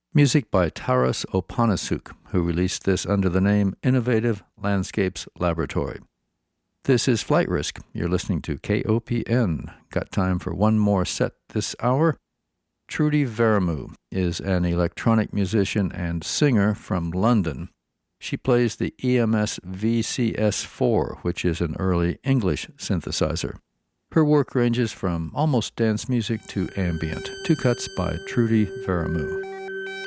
Music by Taras Opanasuk, who released this under the name Innovative Landscapes Laboratory. This is Flight Risk. You're listening to KOPN. Got time for one more set this hour. Trudy Veramou is an electronic musician and singer from London. She plays the EMS VCS4, which is an early English synthesizer. Her work ranges from almost dance music to ambient. Two cuts by Trudy Veramou.